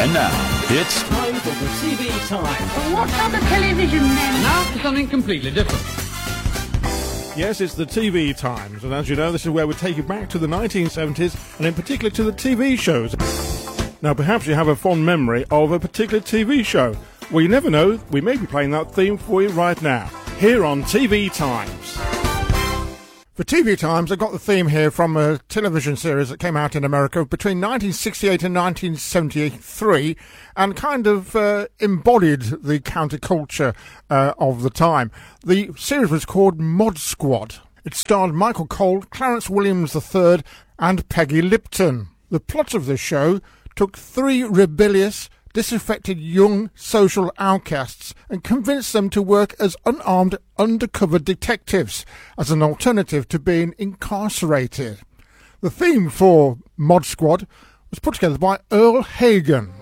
And now, it's time for the TV Time. What's on the television then? Now for something completely different. Yes, it's the TV Times, and as you know, this is where we take you back to the 1970s, and in particular to the TV shows. Now, perhaps you have a fond memory of a particular TV show. Well, you never know, we may be playing that theme for you right now, here on TV Times. For TV Times, I got the theme here from a television series that came out in America between 1968 and 1973 and kind of embodied the counterculture of the time. The series was called Mod Squad. It starred Michael Cole, Clarence Williams III and Peggy Lipton. The plot of the show took three rebellious, disaffected young social outcasts and convinced them to work as unarmed undercover detectives as an alternative to being incarcerated. The theme for Mod Squad was put together by Earl Hagen.